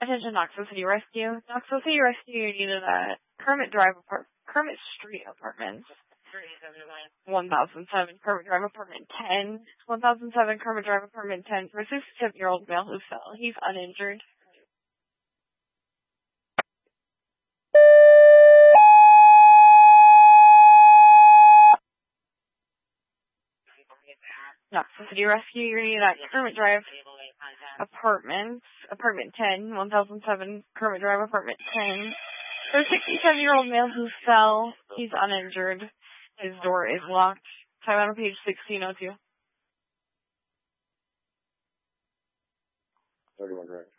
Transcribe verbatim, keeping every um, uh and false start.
Attention, Knoxville City Rescue. Knoxville City Rescue needed a Kermit Drive apart, Kermit Street Apartments. one thousand seven Kermit Drive Apartment ten. one thousand seven Kermit Drive Apartment ten for a sixty-seven-year-old male who fell. He's uninjured. Knoxville City Rescue, you're needed at Kermit Drive Apartments, Apartment ten, one thousand seven Kermit Drive Apartment ten. There's a sixty-seven-year-old male who fell. He's uninjured. His door is locked. Time out on page sixteen oh two. thirty-one, right.